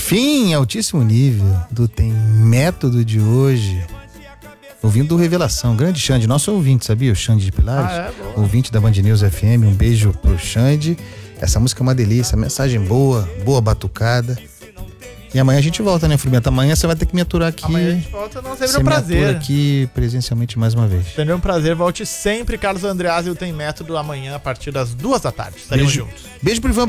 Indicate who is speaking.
Speaker 1: Fim, altíssimo nível do Tem Método de hoje. Ouvindo Revelação, grande Xande, nosso ouvinte, sabia? O Xande de Pilares, ouvinte da Band News FM, um beijo pro Xande. Essa música é uma delícia, mensagem boa, boa batucada. E amanhã a gente volta, né, Filibento? Amanhã você vai ter que me aturar aqui.
Speaker 2: Amanhã a gente volta, não sempre
Speaker 1: você
Speaker 2: um
Speaker 1: me
Speaker 2: prazer.
Speaker 1: atura aqui presencialmente mais uma vez.
Speaker 2: Sempre um prazer, volte sempre, Carlos Andreazzi, o Tem Método, amanhã a partir das 2 da tarde. Estaremos juntos.
Speaker 1: Beijo pro Ivan